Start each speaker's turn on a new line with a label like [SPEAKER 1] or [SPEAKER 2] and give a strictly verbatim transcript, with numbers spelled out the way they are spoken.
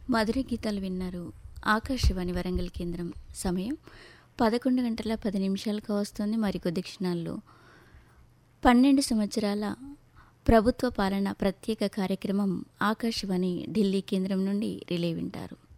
[SPEAKER 1] మధుర గీతాలు విన్నారు. ఆకాశవాణి వరంగల్ కేంద్రం. సమయం పదకొండు గంటల పది నిమిషాలకు వస్తుంది. మరికొద్ది క్షణాల్లో పన్నెండు సంవత్సరాల ప్రభుత్వ పాలన ప్రత్యేక కార్యక్రమం ఆకాశవాణి ఢిల్లీ కేంద్రం నుండి రిలే వింటారు.